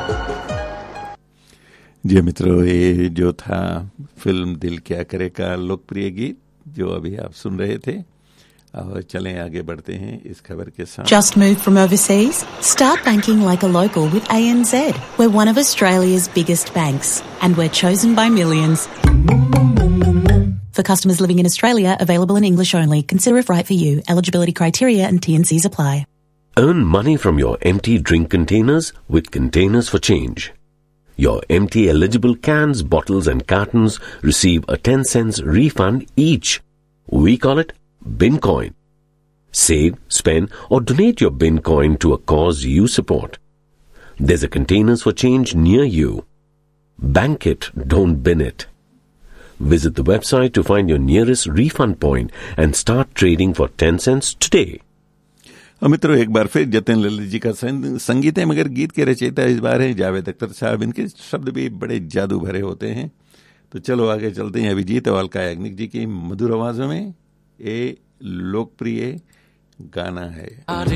जी मित्रों, ये जो था फिल्म दिल क्या करे का लोकप्रिय गीत जो अभी आप सुन रहे थे। और चलें आगे बढ़ते हैं इस खबर के साथ। Just moved from overseas? Start banking like a local with ANZ. We're one of Australia's biggest banks and we're chosen by millions. For customers living in Australia, available in English only. Consider if right for you. Eligibility criteria and T&Cs apply. Earn money from your empty drink containers with Containers for Change. Your empty eligible cans, bottles and cartons receive a 10 cents refund each. We call it Bin Coin. Save, spend or donate your Bin Coin to a cause you support. There's a Containers for Change near you. Bank it, don't bin it. Visit the website to find your nearest refund point and start trading for 10 cents today. और मित्रों, एक बार फिर जतिन ललित जी का संगीत है, मगर गीत के रचयिता इस बार है जावेद अख्तर साहब। इनके शब्द भी बड़े जादू भरे होते हैं। तो चलो आगे चलते हैं अभिजीत और अलका याग्निक जी की मधुर आवाजों में। ये लोकप्रिय गाना है।